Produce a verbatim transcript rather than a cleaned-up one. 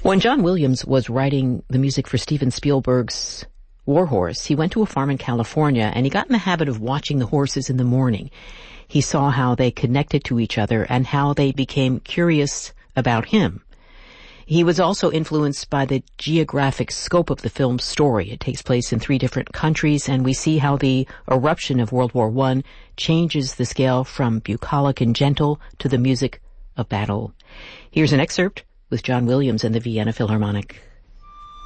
When John Williams was writing the music for Steven Spielberg's War Horse, he went to a farm in California and he got in the habit of watching the horses in the morning. He saw how they connected to each other and how they became curious about him. He was also influenced by the geographic scope of the film's story. It takes place in three different countries, and we see how the eruption of World War One changes the scale from bucolic and gentle to the music of battle. Here's an excerpt with John Williams and the Vienna Philharmonic.